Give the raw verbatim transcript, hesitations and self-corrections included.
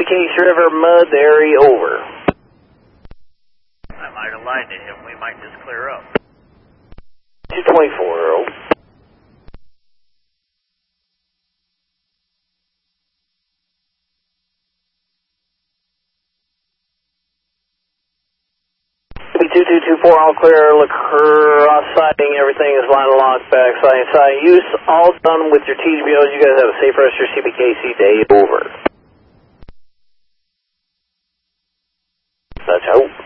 Case River Mud area, over. I might have lied to him. We might just clear up. two twenty-four, over. two two two four, all clear, lacrosse sighting, everything is line of lock, back sighting, sighting, use, all done with your T G B Os. You guys have a safe rest of your C B K C day, over. That's out.